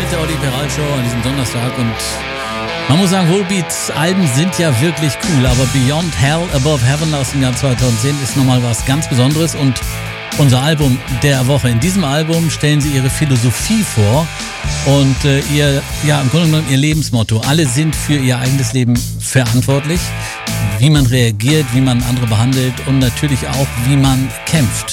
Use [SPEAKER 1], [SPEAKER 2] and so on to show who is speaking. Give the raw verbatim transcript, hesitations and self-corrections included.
[SPEAKER 1] der Olli Peral Show an diesem Donnerstag und man muss sagen, Volbeats Alben sind ja wirklich cool, aber Beyond Hell, Above Heaven aus dem Jahr zweitausendzehn ist nochmal was ganz Besonderes und unser Album der Woche. In diesem Album stellen sie ihre Philosophie vor und äh, ihr, ja, im Grunde genommen ihr Lebensmotto. Alle sind für ihr eigenes Leben verantwortlich, wie man reagiert, wie man andere behandelt und natürlich auch, wie man kämpft.